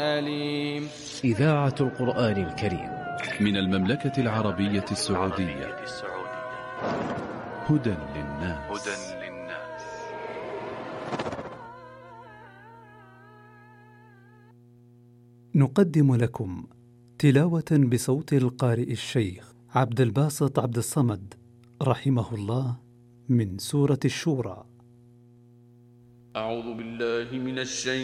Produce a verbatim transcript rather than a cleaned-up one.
أليم. إذاعة القرآن الكريم من المملكة العربية السعودية. هدى للناس. نقدم لكم تلاوة بصوت القارئ الشيخ عبد الباسط عبد الصمد رحمه الله من سورة الشورى. أعوذ بالله من الشيطان